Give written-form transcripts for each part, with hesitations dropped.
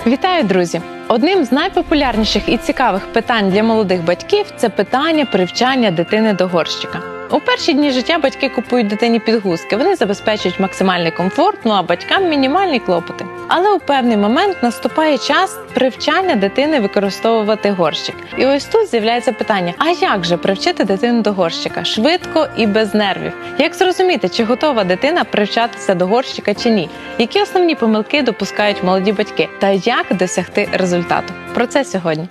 Вітаю, друзі! Одним з найпопулярніших і цікавих питань для молодих батьків – це питання привчання дитини до горщика. У перші дні життя батьки купують дитині підгузки, вони забезпечують максимальний комфорт, а батькам мінімальні клопоти. Але у певний момент наступає час привчання дитини використовувати горщик. І ось тут з'являється питання, а як же привчити дитину до горщика? Швидко і без нервів. Як зрозуміти, чи готова дитина привчатися до горщика чи ні? Які основні помилки допускають молоді батьки? Та як досягти результату? Про це сьогодні.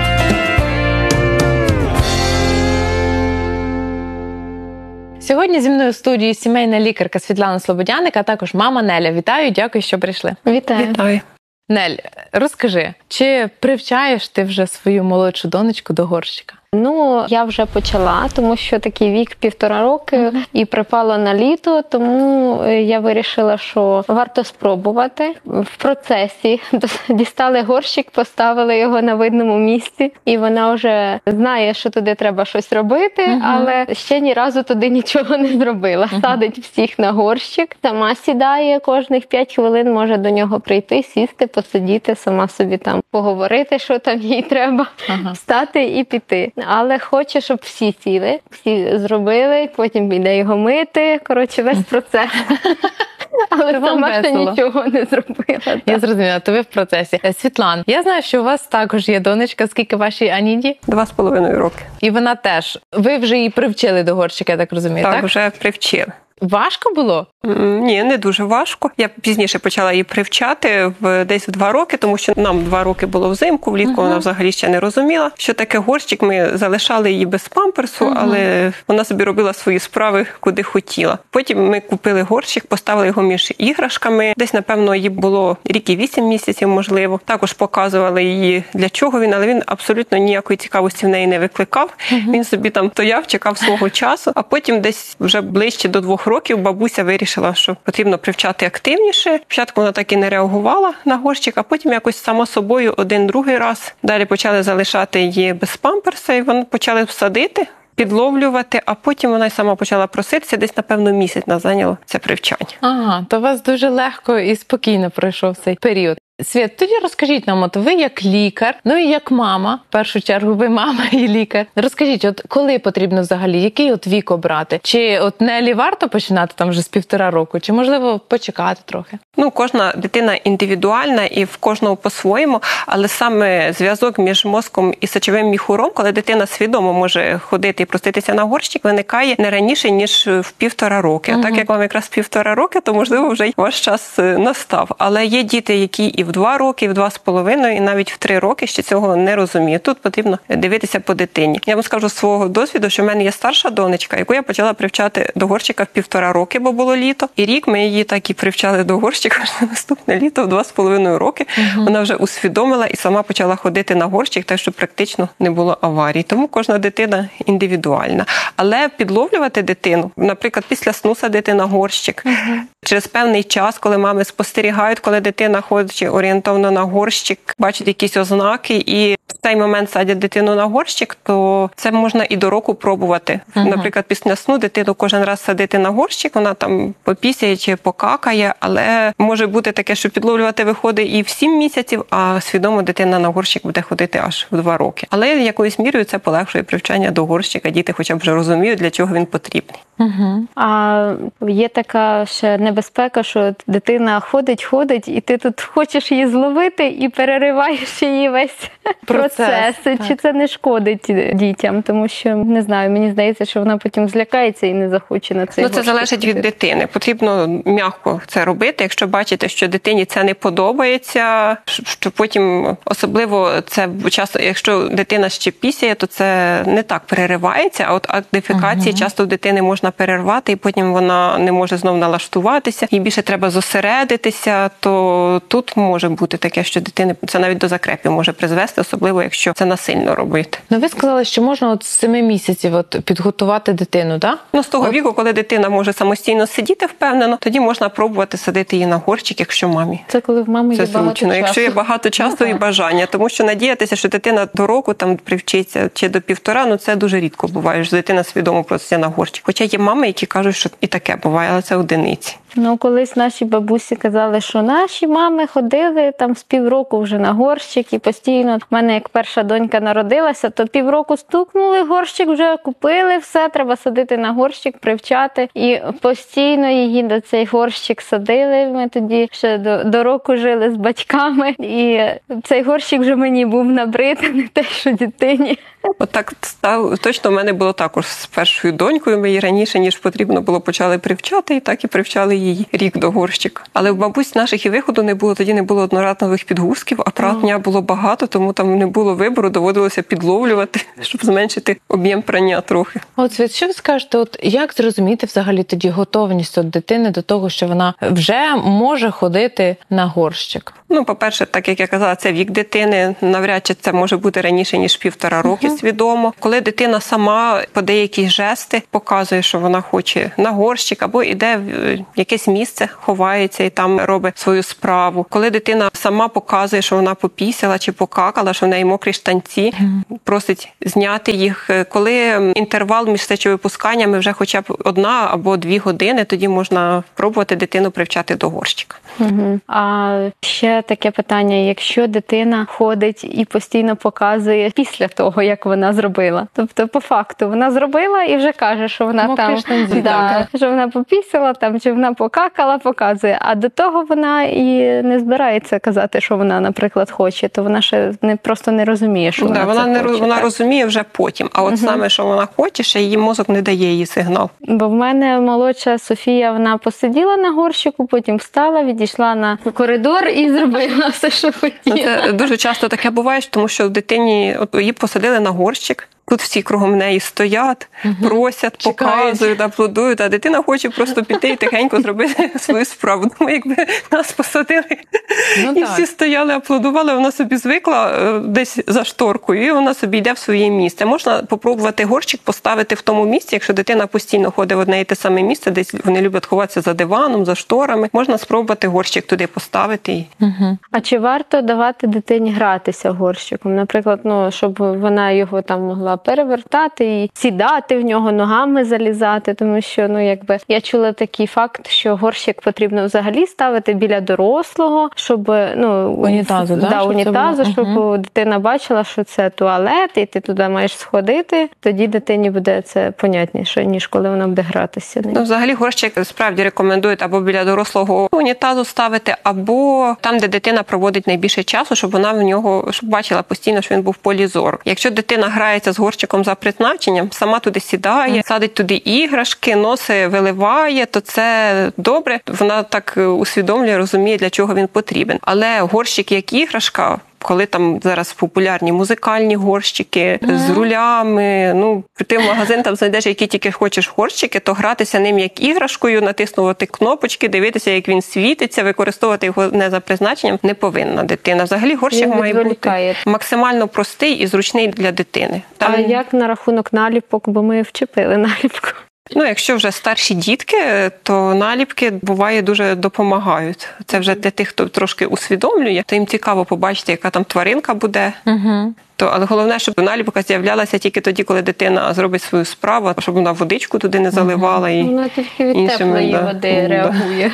Сьогодні зі мною в студії сімейна лікарка Світлана Слободяник, а також мама Неля. Вітаю, дякую, що прийшли. Вітаю. Вітаю. Нель, розкажи, чи привчаєш ти вже свою молодшу донечку до горщика? Я вже почала, тому що такий вік 1,5 роки і припало на літо, тому я вирішила, що варто спробувати. В процесі дістали горщик, поставили його на видному місці, і вона вже знає, що туди треба щось робити, але ще ні разу туди нічого не зробила. Садить всіх на горщик, сама сідає, кожних 5 хвилин може до нього прийти, сісти, посидіти, сама собі там поговорити, що там їй треба, встати і піти. Але хоче, щоб всі сіли, всі зробили, потім йде його мити. Коротше, весь процес. Але сама ще нічого не зробила. Я зрозуміла, то ви в процесі. Світлан, я знаю, що у вас також є донечка. Скільки вашій Аніді? 2,5 роки. І вона теж. Ви вже її привчили до горщика, я так розумію, так? Так, вже привчили. Важко було? Ні, не дуже важко. Я пізніше почала її привчати десь в 2 роки, тому що нам 2 роки було взимку, влітку вона взагалі ще не розуміла, що таке горщик. Ми залишали її без памперсу, але вона собі робила свої справи, куди хотіла. Потім ми купили горщик, поставили його між іграшками. Десь, напевно, їй було рік і 8 місяців, можливо. Також показували її, для чого він, але він абсолютно ніякої цікавості в неї не викликав. Він собі там стояв, чекав свого часу, а потім десь вже ближче до 2 років бабуся вирішила, що потрібно привчати активніше. Спочатку вона так і не реагувала на горщик, а потім якось само собою один-другий раз. Далі почали залишати її без памперса, і вони почали садити, підловлювати, а потім вона й сама почала проситися. Десь, напевно, місяць нас зайняло це привчання. Ага, то у вас дуже легко і спокійно пройшов цей період. Світ, тоді розкажіть нам, от ви як лікар, і як мама, в першу чергу ви мама і лікар. Розкажіть, от коли потрібно взагалі, який от вік обрати? Чи от Нелі варто починати там вже з 1,5 року, чи можливо почекати трохи? Кожна дитина індивідуальна і в кожного по-своєму, але саме зв'язок між мозком і сечовим міхуром, коли дитина свідомо може ходити і проститися на горщик, виникає не раніше, ніж в 1,5 роки. А так як вам якраз 1,5 роки, то можливо вже й ваш час настав. Але є діти, які і в 2 роки, і в 2,5, і навіть в 3 роки ще цього не розуміють. Тут потрібно дивитися по дитині. Я вам скажу з свого досвіду, що в мене є старша донечка, яку я почала привчати до горщика в 1,5 роки, бо було літо. І рік ми її так і привчали до горщика, що наступне літо в 2,5 роки. Вона вже усвідомила і сама почала ходити на горщик, так що практично не було аварій. Тому кожна дитина індивідуальна. Але підловлювати дитину, наприклад, після сну садити на горщик, через певний час, коли мами спостерігають, коли дитина ходить орієнтовно на горщик, бачать якісь ознаки і в цей момент садять дитину на горщик, то це можна і до року пробувати. Наприклад, після сну дитину кожен раз садити на горщик, вона там попісяє чи покакає, але може бути таке, що підловлювати виходить і в 7 місяців, а свідомо дитина на горщик буде ходити аж в 2 роки. Але якоюсь мірою це полегшує привчання до горщика, діти хоча б вже розуміють, для чого він потрібний. А є така ще небезпека, що дитина ходить, і ти тут хочеш її зловити і перериваєш її весь процес. Чи це не шкодить дітям? Тому що, не знаю, мені здається, що вона потім злякається і не захоче на це. Це залежить від дитини. Потрібно м'яко це робити. Якщо бачите, що дитині це не подобається, що потім, особливо це часто, якщо дитина ще пісяє, то це не так переривається, а от акт дефекації часто в дитини можна перервати, і потім вона не може знов налаштуватися, їй більше треба зосередитися, то тут може бути таке, що дитини це навіть до закрепів може призвести, особливо якщо це насильно робити. Ви сказали, що можна от з 7 місяців підготувати дитину, так? З того віку, коли дитина може самостійно сидіти впевнено, тоді можна пробувати садити її на горщик, якщо мамі. Це коли в мами є багато часу. Якщо є багато часу і бажання, тому що надіятися, що дитина до року там привчиться чи до 1,5, це дуже рідко буває, що дитина свідомо проситься на горщик. Хоча є мами, які кажуть, що і таке буває, але це одиниці. Ну, колись наші бабусі казали, що наші мами ходили там з півроку вже на горщик і постійно. В мене, як перша донька народилася, то півроку стукнули, горщик вже купили, все, треба садити на горщик, привчати. І постійно її до цей горщик садили. Ми тоді ще до року жили з батьками. І цей горщик вже мені був набрид, не те, що дитині. Отак точно в мене було також з першою донькою. Ми її раніше, ніж потрібно було, почали привчати, і так і привчали її рік до горщика. Але в бабусь наших і виходу не було, тоді не було одноразових підгузків, а прання було багато, тому там не було вибору, доводилося підловлювати, щоб зменшити об'єм прання трохи. От, Світ, що ви скажете, от як зрозуміти взагалі тоді готовність от дитини до того, що вона вже може ходити на горщик? Ну, по-перше, так як я казала, це вік дитини, навряд чи це може бути раніше, ніж 1,5 роки свідомо. Коли дитина сама по деякі жести показує, що вона хоче на горщик, або йде в якесь місце, ховається і там робить свою справу. Коли дитина сама показує, що вона попісяла чи покакала, що в неї мокрі штанці, просить зняти їх. Коли інтервал між сечовипусканнями вже хоча б 1 або 2 години, тоді можна пробувати дитину привчати до горщика. А ще таке питання, якщо дитина ходить і постійно показує після того, як вона зробила. Тобто, по факту, вона зробила і вже каже, що вона мокрі штанці, що вона попісила, там, чи вона покакала, показує. А до того вона і не збирається казати, що вона, наприклад, хоче, то вона ще просто не розуміє, що вона це хоче. Вона розуміє вже потім. А от саме, що вона хоче, ще її мозок не дає їй сигнал. Бо в мене молодша Софія, вона посиділа на горщику, потім встала, відійшла на коридор і зробила все, що хотіла. Це дуже часто таке буває, тому що дитині її посадили на горщик. Тут всі кругом неї стоять, просять, показують, аплодують, а дитина хоче просто піти і тихенько зробити свою справу. Тому якби нас посадили, і всі стояли, аплодували, вона собі звикла десь за шторкою, і вона собі йде в своє місце. Можна попробувати горщик поставити в тому місці, якщо дитина постійно ходить в одне і те саме місце, десь вони люблять ховатися за диваном, за шторами, можна спробувати горщик туди поставити. А чи варто давати дитині гратися горщиком? Наприклад, щоб вона його там могла перевертати і сідати в нього, ногами залізати, тому що, я чула такий факт, що горщик потрібно взагалі ставити біля дорослого, щоб, унітазу, щоб дитина бачила, що це туалет, і ти туди маєш сходити, тоді дитині буде це понятніше, ніж коли вона буде гратися. Взагалі горщик справді рекомендують або біля дорослого унітазу ставити, або там, де дитина проводить найбільше часу, щоб вона в нього, щоб бачила постійно, що він був в полі зору. Якщо дитина грається з горщиком за призначенням, сама туди сідає, садить туди іграшки, носить, виливає, то це добре. Вона так усвідомлює, розуміє, для чого він потрібен. Але горщик як іграшка, коли там зараз популярні музикальні горщики з рулями, ти в магазин там знайдеш, які тільки хочеш горщики, то гратися ним як іграшкою, натиснувати кнопочки, дивитися, як він світиться, використовувати його не за призначенням не повинна дитина. Взагалі горщик має бути максимально простий і зручний для дитини. А як на рахунок наліпок, бо ми вчепили наліпку? Якщо вже старші дітки, то наліпки, буває, дуже допомагають. Це вже для тих, хто трошки усвідомлює, то їм цікаво побачити, яка там тваринка буде. Але головне, щоб наліпка з'являлася тільки тоді, коли дитина зробить свою справу, щоб вона водичку туди не заливала. І вона тільки від теплої води реагує.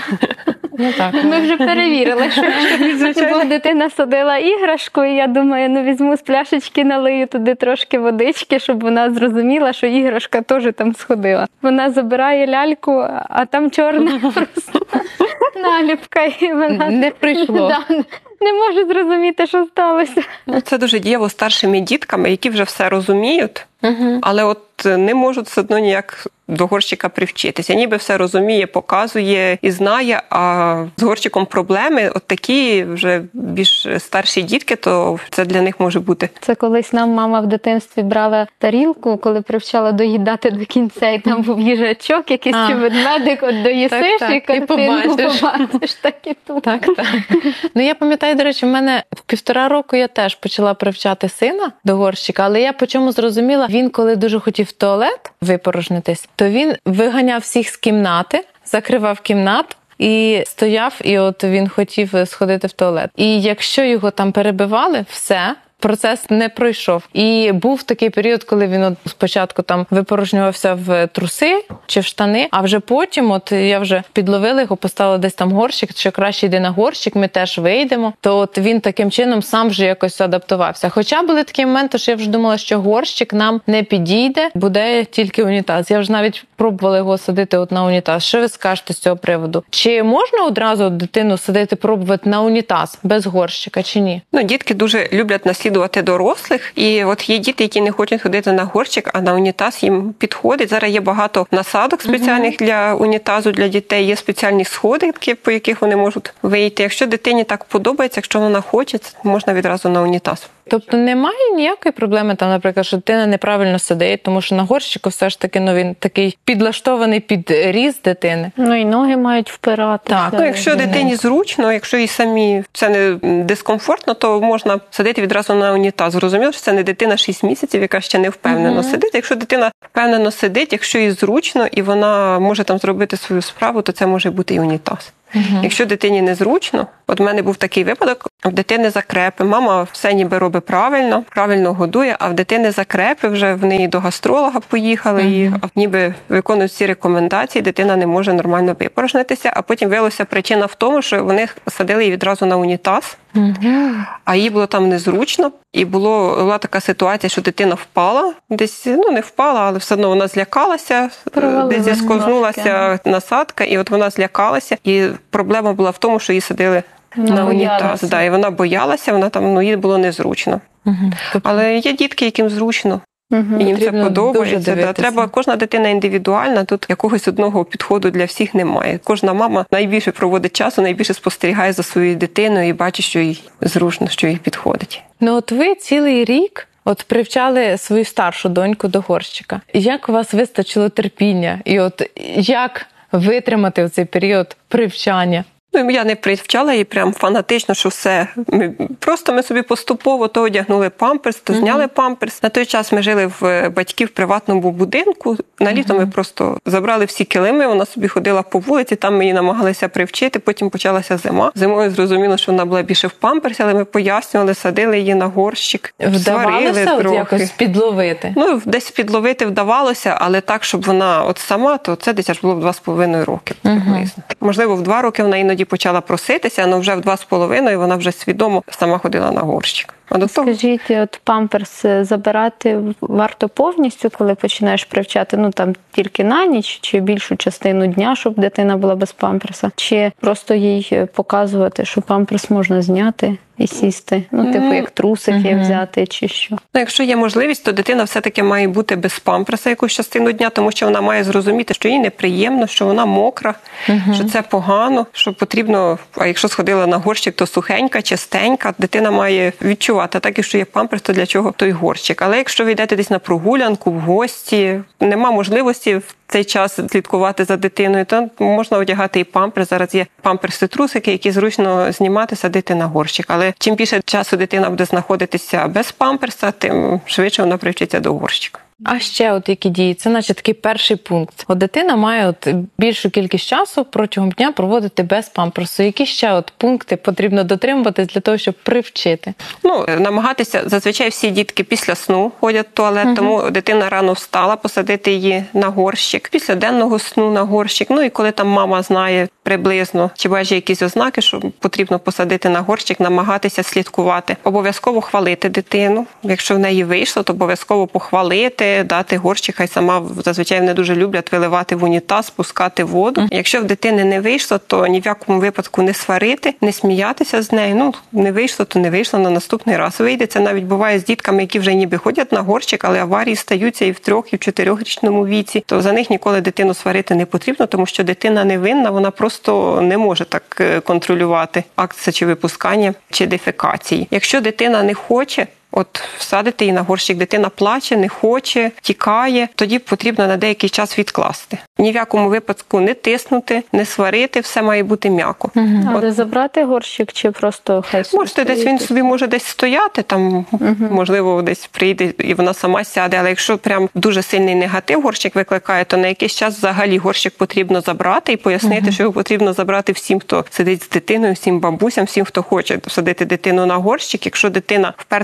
Ми вже перевірили, що дитина садила іграшку, і я думаю, візьму з пляшечки, налию туди трошки водички, щоб вона зрозуміла, що іграшка теж там сходила. Вона забирає ляльку, а там чорна просто наліпка, і вона не прийшло. Не можу зрозуміти, що сталося. Це дуже дієво старшими дітками, які вже все розуміють, але не можуть все одно ніяк до горщика привчитися. Ніби все розуміє, показує і знає, а з горщиком проблеми, такі вже більш старші дітки, то це для них може бути. Це колись нам мама в дитинстві брала тарілку, коли привчала доїдати до кінця, і там був їжачок, якийсь чи ведмедик, доїсиш і картинку побачиш. Так і тут. Так. Я пам'ятаю, до речі, в мене в 1,5 року я теж почала привчати сина до горщика, але я по чому зрозуміла, він коли дуже хотів в туалет випорожнитись, то він виганяв всіх з кімнати, закривав кімнату і стояв, і він хотів сходити в туалет. І якщо його там перебивали, все, процес не пройшов. І був такий період, коли він спочатку там випорожнювався в труси чи в штани, а вже потім я вже підловила його, поставила десь там горщик, що краще йди на горщик, ми теж вийдемо. То він таким чином сам вже якось адаптувався. Хоча були такі моменти, що я вже думала, що горщик нам не підійде, буде тільки унітаз. Я вже навіть пробувала його садити на унітаз. Що ви скажете з цього приводу? Чи можна одразу дитину садити, пробувати на унітаз без горщика, чи ні? Дітки дуже люблять наслідувати дорослих. І є діти, які не хочуть ходити на горщик, а на унітаз їм підходить. Зараз є багато насадок спеціальних для унітазу, для дітей. Є спеціальні сходинки, по яких вони можуть вийти. Якщо дитині так подобається, якщо вона хоче, можна відразу на унітаз. Тобто немає ніякої проблеми, там, наприклад, що дитина неправильно сидить, тому що на горщику все ж таки він такий підлаштований під ріст дитини. І ноги мають впиратися. Так. Якщо дитині зручно, якщо їй самі це не дискомфортно, то можна садити відразу на унітаз. Зрозуміло, що це не дитина 6 місяців, яка ще не впевнено сидить. Якщо дитина впевнено сидить, якщо їй зручно і вона може там зробити свою справу, то це може бути і унітаз. Якщо дитині незручно, в мене був такий випадок, в дитини закрепи, мама все ніби робить правильно годує, а в дитини закрепи, вже в неї до гастролога поїхали, і ніби виконують всі рекомендації, дитина не може нормально випорожнитися, а потім виявилася причина в тому, що вони садили її відразу на унітаз, а їй було там незручно, і була така ситуація, що дитина впала, десь, не впала, але все одно вона злякалася, десь зіскознулася насадка, і вона злякалася, і проблема була в тому, що її садили на унітаз. І вона боялася, вона там, їй було незручно. Але є дітки, яким зручно. І їм це подобається. Треба, кожна дитина індивідуальна, тут якогось одного підходу для всіх немає. Кожна мама найбільше проводить часу, найбільше спостерігає за своєю дитиною і бачить, що їй зручно, що їй підходить. Ви цілий рік привчали свою старшу доньку до горщика. Як у вас вистачило терпіння? І як витримати в цей період привчання? Я не привчала її прям фанатично, що все. Ми собі поступово то одягнули памперс, то зняли памперс. На той час ми жили в батьків в приватному будинку. На літо ми просто забрали всі килими, вона собі ходила по вулиці, там ми її намагалися привчити, потім почалася зима. Зимою зрозуміло, що вона була більше в памперсі, але ми пояснювали, садили її на горщик, вдавалося якось підловити? Десь підловити вдавалося, але так, щоб вона сама, то це десь аж було в 2,5 роки приблизно. Можливо, в 2 роки вона іноді почала проситися, але вже в 2,5 вона вже свідомо сама ходила на горщик. Скажіть, памперс забирати варто повністю, коли починаєш привчати, тільки на ніч, чи більшу частину дня, щоб дитина була без памперса, чи просто їй показувати, що памперс можна зняти і сісти, як трусики взяти, чи що? Якщо є можливість, то дитина все-таки має бути без памперса якусь частину дня, тому що вона має зрозуміти, що їй неприємно, що вона мокра, що це погано, що потрібно, а якщо сходила на горщик, то сухенька, чистенька, дитина має відчувати. А так, якщо є памперс, то для чого той горщик? Але якщо ви йдете десь на прогулянку, в гості, нема можливості в цей час слідкувати за дитиною, то можна одягати і памперс. Зараз є памперси-трусики, які зручно знімати, садити на горщик. Але чим більше часу дитина буде знаходитися без памперса, тим швидше вона привчиться до горщика. А ще які дії? Це наче такий перший пункт. Дитина має більшу кількість часу протягом дня проводити без памперсу. Які ще пункти потрібно дотримуватись для того, щоб привчити? Намагатися, зазвичай всі дітки після сну ходять в туалет, тому дитина рано встала, посадити її на горщик. Після денного сну на горщик. І коли там мама знає приблизно, чи бачить якісь ознаки, що потрібно посадити на горщик, намагатися слідкувати. Обов'язково хвалити дитину. Якщо в неї вийшло, то обов'язково похвалити, дати горщик, хай сама, зазвичай вони дуже люблять виливати в унітаз, пускати воду. Якщо в дитини не вийшло, то ні в якому випадку не сварити, не сміятися з нею. Не вийшло, то не вийшло, на наступний раз вийде. Це навіть буває з дітками, які вже ніби ходять на горщик, але аварії стаються і в 3, і в 4-річному віці. То за них ніколи дитину сварити не потрібно, тому що дитина невинна, вона просто не може так контролювати акт сечовипускання чи дефекації. Якщо дитина не хоче, всадити її на горщик, дитина плаче, не хоче, тікає, тоді потрібно на деякий час відкласти. Ні в якому випадку не тиснути, не сварити, все має бути м'яко. Але забрати горщик чи просто хай собі можете десь, він собі може десь стояти, там, можливо, десь прийде і вона сама сяде, але якщо прям дуже сильний негатив горщик викликає, то на якийсь час взагалі горщик потрібно забрати і пояснити, що його потрібно забрати всім, хто сидить з дитиною, всім бабусям, всім, хто хоче садити дитину на горщик. Якщо дитина вперто не хоче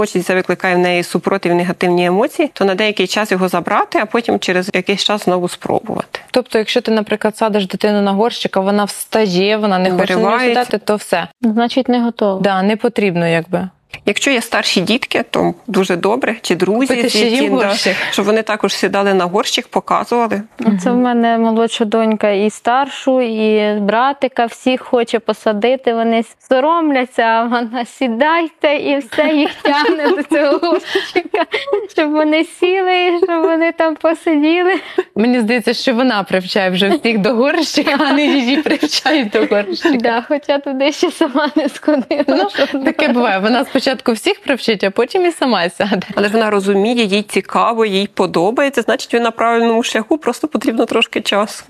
хочеться, це викликає в неї супротив, негативні емоції, то на деякий час його забрати, а потім через якийсь час знову спробувати. Тобто, якщо ти, наприклад, садиш дитину на горщик, а вона встає, вона не хоче на сідати, то все. Значить, не готова. Да, не потрібно, якби. Якщо є старші дітки, то дуже добре, чи друзі, щоб вони також сідали на горщик, показували. Це в мене молодша донька і старшу, і братика, всіх хоче посадити, вони соромляться, а вона сідайте і все їх тягне до цього горщика, щоб вони сіли, щоб вони там посиділи. Мені здається, що вона привчає вже всіх до горщика, а не її привчають до горщика. Да, хоча туди ще сама не сходила. Таке буває, вона спочатку всіх привчить, а потім і сама сяде. Але вона розуміє, їй цікаво, їй подобається, значить він на правильному шляху, просто потрібно трошки часу.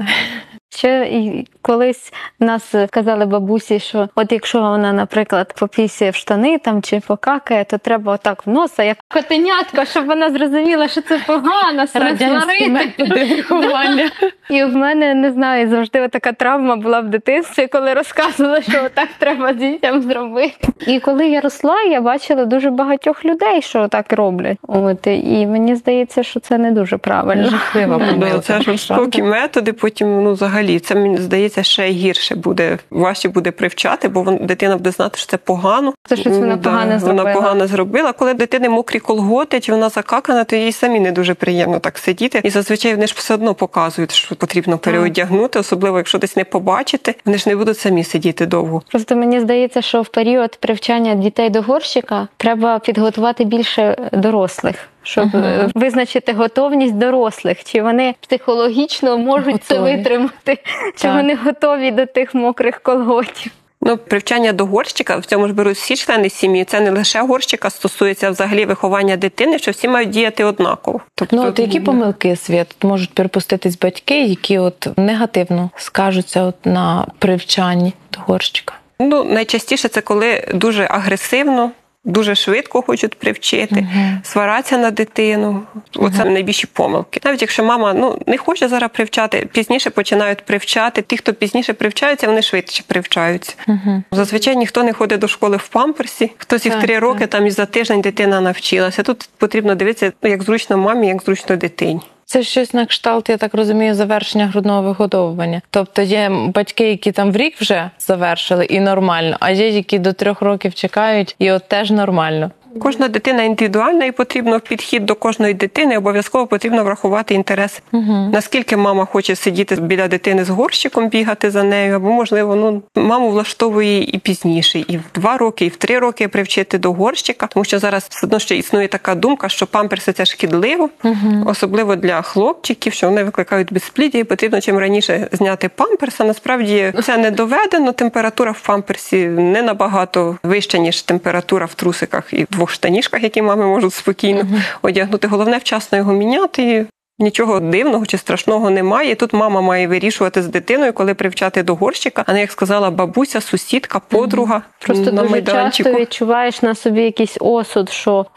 Ще колись нас казали бабусі, що от якщо вона, наприклад, попісяє в штани там чи покакає, то треба отак в носа, як котенятко, щоб вона зрозуміла, що це погано, радянські методи виховання. І в мене, не знаю, завжди така травма була в дитинстві, коли розказували, що отак треба дітям зробити. І коли я росла, я бачила дуже багатьох людей, що так роблять. От, і мені здається, що це не дуже правильно. Жахлива помилка. Це жорстокі методи, потім, взагалі, це, мені здається, ще гірше буде, важче буде привчати, бо дитина буде знати, що це погано. Це щось вона погано зробила. Вона погано зробила. Коли дитини мокрі колготи, чи вона закакана, то їй самі не дуже приємно так сидіти. І зазвичай вони ж все одно показують, що потрібно переодягнути, особливо, якщо десь не побачити, вони ж не будуть самі сидіти довго. Просто мені здається, що в період привчання дітей до горщика треба підготувати більше дорослих, щоб визначити готовність дорослих, чи вони психологічно можуть це витримати, чи вони готові до тих мокрих колготів. Привчання до горщика, в цьому ж беруть всі члени сім'ї, це не лише горщика, стосується взагалі виховання дитини, що всі мають діяти однаково. Тобто, які помилки, Світ, можуть припуститись батьки, які негативно скажуться на привчанні до горщика? Найчастіше це коли дуже агресивно, дуже швидко хочуть привчити, свараться на дитину. Оце найбільші помилки. Навіть якщо мама не хоче зараз привчати, пізніше починають привчати. Ті, хто пізніше привчаються, вони швидше привчаються. Зазвичай ніхто не ходить до школи в памперсі. Хтось і в 3 роки, там і за тиждень дитина навчилася. Тут потрібно дивитися, як зручно мамі, як зручно дитині. Це щось на кшталт, я так розумію, завершення грудного вигодовування. Тобто є батьки, які там в рік вже завершили і нормально, а є, які до 3 років чекають і теж нормально. Кожна дитина індивідуальна і потрібно підхід до кожної дитини, обов'язково потрібно врахувати інтерес. Наскільки мама хоче сидіти біля дитини з горщиком, бігати за нею, або, можливо, маму влаштовує і пізніше, і в 2 роки, і в 3 роки привчити до горщика, тому що зараз все одно ще існує така думка, що памперси – це шкідливо, особливо для хлопчиків, що вони викликають безпліддя, і потрібно чим раніше зняти памперс. А насправді це не доведено, температура в памперсі не набагато вища, ніж температура в трусиках і 2 штанішках, які мами можуть спокійно одягнути. Головне вчасно його міняти. Нічого дивного чи страшного немає. Тут мама має вирішувати з дитиною, коли привчати до горщика, а не, як сказала бабуся, сусідка, подруга. Просто на дуже часто відчуваєш на собі якийсь осуд,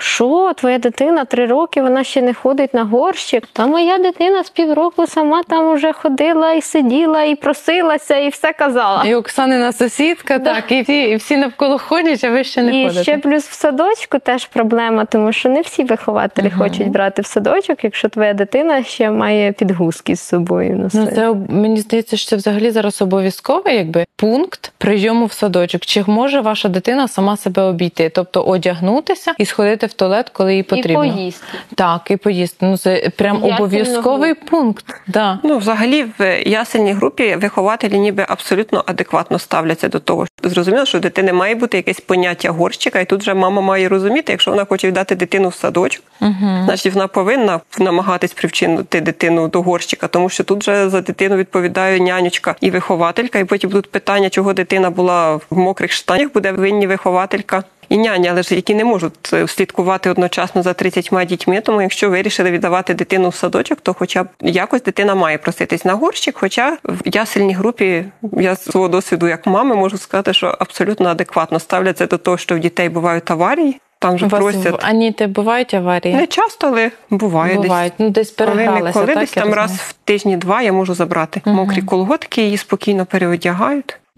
що твоя дитина 3 роки, вона ще не ходить на горщик. Та моя дитина з 1,5 року сама там уже ходила і сиділа, і просилася, і все казала. І Оксанина сусідка, так, і всі навколо ходять, а ви ще не ходите. І ще плюс в садочку теж проблема, тому що не всі вихователі хочуть брати в садочок, якщо твоя дитина ще має підгузки з собою носити. Це, мені здається, що це взагалі зараз обов'язковий пункт прийому в садочок. Чи може ваша дитина сама себе обійти? Тобто одягнутися і сходити в туалет, коли їй потрібно. І поїсти. Так, і поїсти. Це прям обов'язковий пункт. Да. Взагалі в ясельній групі вихователі ніби абсолютно адекватно ставляться до того. Зрозуміло, що у дитини має бути якесь поняття горщика, і тут вже мама має розуміти, якщо вона хоче віддати дитину в садочок, значить вона повинна намагатись привчити дитину до горщика, тому що тут вже за дитину відповідає нянечка і вихователька, і потім будуть питання, чого дитина була в мокрих штанях, буде винні вихователька і няня, але ж які не можуть слідкувати одночасно за 30 дітьми, тому якщо вирішили віддавати дитину в садочок, то хоча б якось дитина має проситись на горщик, хоча в ясельній групі, я з свого досвіду як мами можу сказати, що абсолютно адекватно ставляться до того, що в дітей бувають аварії. Там же просять. Аніти, бувають аварії? Не часто, але буває. Бувають. Десь перегралися. Коли десь там раз в тижні-два я можу забрати мокрі колготки, її спокійно переодягають.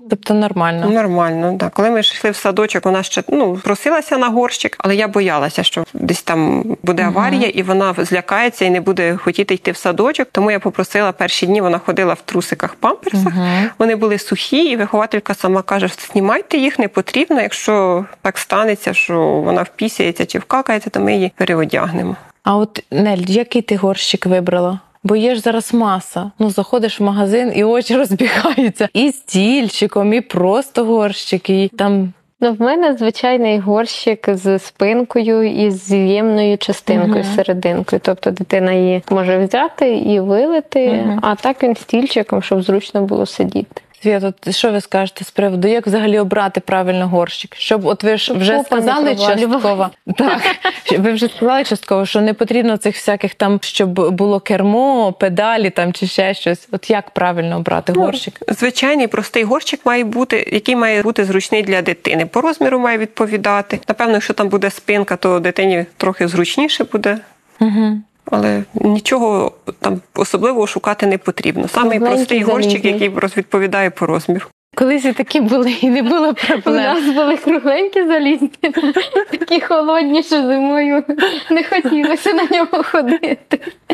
Тобто нормально? Нормально, так. Коли ми йшли в садочок, вона ще просилася на горщик, але я боялася, що десь там буде аварія, і вона злякається і не буде хотіти йти в садочок. Тому я попросила перші дні, вона ходила в трусиках, памперсах. Вони були сухі, і вихователька сама каже, знімайте їх, не потрібно. Якщо так станеться, що вона впісяється чи вкакається, то ми її переодягнемо. А от, Нель, який ти горщик вибрала? Бо є ж зараз маса. Заходиш в магазин, і очі розбігаються. І стільчиком, і просто горщик, і там... В мене звичайний горщик з спинкою і з з'ємною частинкою, серединкою. Тобто дитина її може взяти і вилити, а так він стільчиком, щоб зручно було сидіти. Свято, що ви скажете з приводу, як взагалі обрати правильно горщик? Щоб, от ви ж вже сказали частково, так, ви вже сказали частково, що не потрібно цих всяких там, щоб було кермо, педалі там чи ще щось. От як правильно обрати горщик? Звичайний простий горщик має бути, який має бути зручний для дитини. По розміру має відповідати. Напевно, якщо там буде спинка, то дитині трохи зручніше буде. Але нічого там особливого шукати не потрібно. Самий простий горщик, який відповідає по розміру. Колись і такі були, і не було проблем. У нас були кругленькі залізні, такі холодні, що зимою не хотілося на ньому ходити.